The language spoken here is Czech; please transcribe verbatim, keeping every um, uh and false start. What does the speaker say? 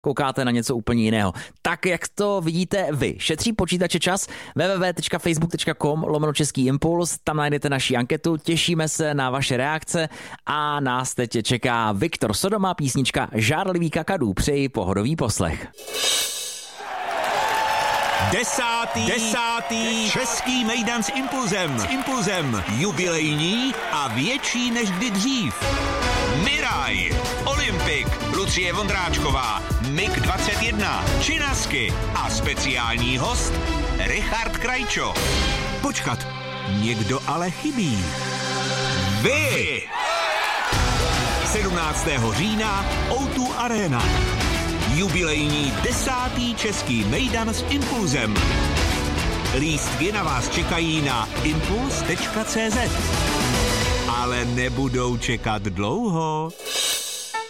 koukáte na něco úplně jiného. Tak jak to vidíte vy? Šetří počítače čas? w w w tečka facebook tečka com lomeno Český impuls, tam najdete naši anketu, těšíme se na vaše reakce a nás teď čeká Viktor Sodoma, písnička Žárlivý kakadu. Přeji pohodový poslech. Desátý, desátý český mejdan s impulzem. S impulzem jubilejní a větší než kdy dřív. Miraj, Olympik, Lucie Vondráčková, Mik dvacet jedna, Činasky a speciální host Richard Krajčo. Počkat, někdo ale chybí. Vy! sedmnáctého října ó dva Arena. Jubilejní desátý český mejdan s impulzem. Lístky na vás čekají na impuls tečka cé zet. Ale nebudou čekat dlouho.